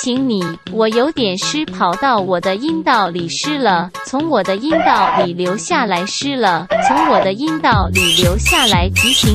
醒你，我有点湿跑到我的阴道里湿了，从我的阴道里流下来湿了，从我的阴道里流下来急行